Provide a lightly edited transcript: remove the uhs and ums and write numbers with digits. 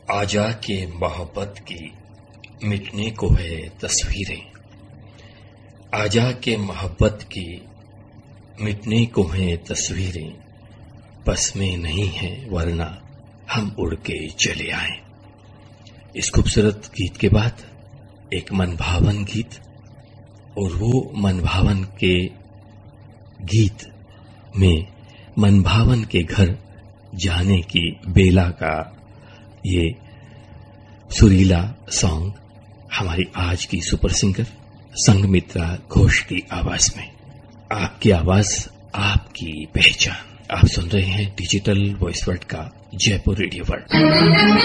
आजा के मोहब्बत की मिटने को है तस्वीरें। आजा के मोहब्बत की मिटने को है तस्वीरें, बस में नहीं है वरना हम उड़ के चले आए। इस खूबसूरत गीत के बाद एक मनभावन गीत, और वो मनभावन के गीत में मनभावन के घर जाने की बेला का ये सुरीला सॉन्ग हमारी आज की सुपर सिंगर संघमित्रा घोष की आवाज में। आपकी आवाज, आपकी पहचान। आप सुन रहे हैं डिजिटल वॉइस वर्ल्ड का जयपुर रेडियो वर्ल्ड।